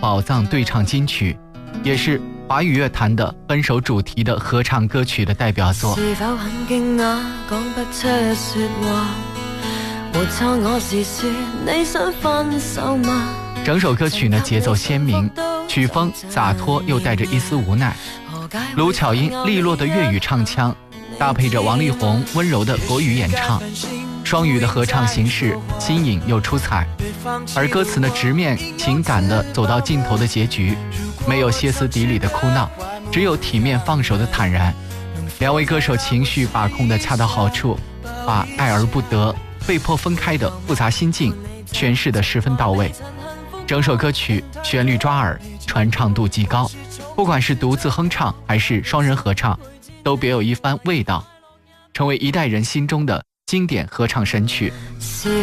宝藏对唱金曲，也是华语乐坛的分手主题的合唱歌曲的代表作。 是否很惊讶講不出說話，沒錯我是說你想分手嗎？ 整首歌曲呢節奏鮮明，曲風灑脫又帶着一絲無奈。盧巧音利落的粵語唱腔搭配着王力宏溫柔的國語演唱，雙語的合唱形式新穎又出彩。而歌詞呢直面情感的走到盡頭的結局，沒有歇斯底里的哭鬧，只有體面放手的坦然。兩位歌手情緒把控的恰到好處，把愛而不得、被迫分開的複雜心境詮釋得十分到位。整首歌曲旋律抓耳，傳唱度極高，不管是獨自哼唱還是雙人合唱，都別有一番味道，成為一代人心中的經典合唱神曲。